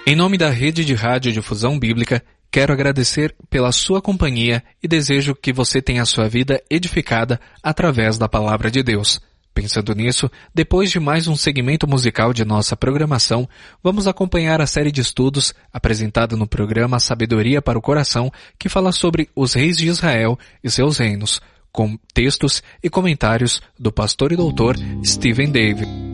Em nome da Rede de Radiodifusão Bíblica, quero agradecer pela sua companhia e desejo que você tenha a sua vida edificada através da Palavra de Deus. Pensando nisso, depois de mais um segmento musical de nossa programação, vamos acompanhar a série de estudos apresentada no programa Sabedoria para o Coração, que fala sobre os reis de Israel e seus reinos, com textos e comentários do pastor e doutor Stephen David.